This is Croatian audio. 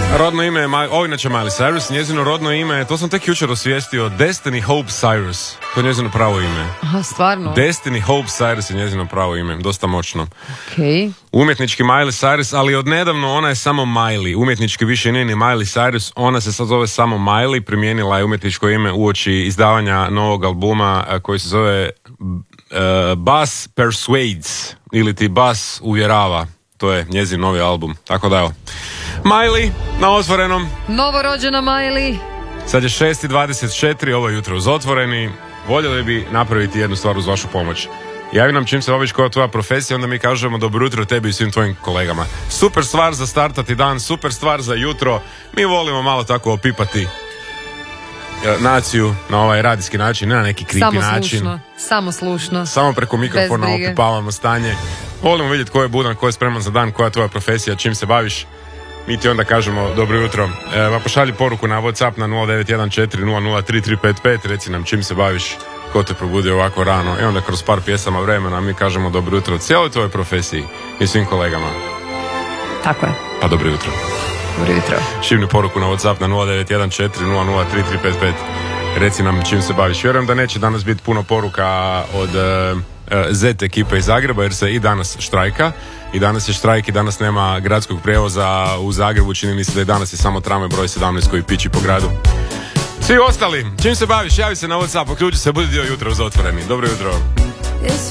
Rodno ime je, inače Miley Cyrus, njezino rodno ime, to sam tek jučer osvijestio, Destiny Hope Cyrus, to je njezino pravo ime. Aha, stvarno? Destiny Hope Cyrus je njezino pravo ime, dosta moćno. Okay. Umjetnički Miley Cyrus, ali odnedavno ona je samo Miley, umjetnički više nije ni Miley Cyrus, ona se sad zove samo Miley, primijenila je umjetničko ime uoči izdavanja novog albuma koji se zove Bass Persuades, ili ti Bass uvjerava. To je njezin novi album. Tako da evo. Miley na Otvorenom. Novorođena Miley. Sad je 6:24, ovo je jutro uz Otvoreni. Voljeli bi napraviti jednu stvar uz vašu pomoć. Javi nam čim se baviš koja je tvoja profesija, onda mi kažemo dobro jutro tebi i svim tvojim kolegama. Super stvar za startati dan, super stvar za jutro. Mi volimo malo tako opipati naciju na ovaj radijski način, ne na neki creepy način. Samo slušno. Samo preko mikrofona opipavamo stanje. Volimo vidjeti ko je budan, ko je spreman za dan, koja je tvoja profesija, čim se baviš. Mi ti onda kažemo dobro jutro. Pošalji poruku na WhatsApp na 0914003355, reci nam čim se baviš, ko te probudio ovako rano. I onda kroz par pjesama vremena mi kažemo dobro jutro cijeloj tvojoj profesiji i svim kolegama. Tako je. Pa dobro jutro. Dobro jutro. Šivni poruku na WhatsApp na 0914003355. Reci nam čim se baviš. Vjerujem da neće danas biti puno poruka od Z ekipe iz Zagreba jer se i danas štrajka. I danas je štrajk i danas nema gradskog prijevoza u Zagrebu. Čini mi se da i danas je samo tramvaj broj 17 koji piči po gradu. Svi ostali, čim se baviš, javi se na WhatsApp, uključi se, budi dio jutra uz Otvoreni. Dobro jutro.